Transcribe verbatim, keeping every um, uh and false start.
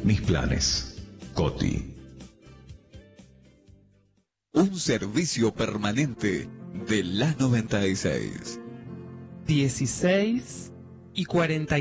Mis planes. Coti. Un servicio permanente de la noventa y seis. dieciséis y cuarenta